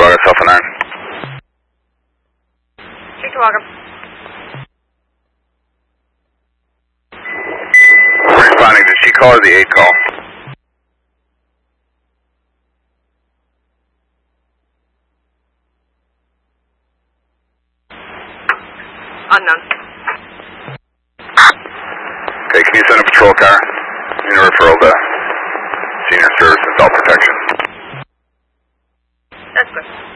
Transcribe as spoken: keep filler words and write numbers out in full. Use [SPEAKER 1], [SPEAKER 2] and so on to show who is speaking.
[SPEAKER 1] Chihuahua, Alpha nine.
[SPEAKER 2] two Chihuahua.
[SPEAKER 1] Responding, did she call or the eight call?
[SPEAKER 2] Unknown.
[SPEAKER 1] Okay, can you send a patrol car? In a referral to Senior Services Adult Protection.
[SPEAKER 2] That's good.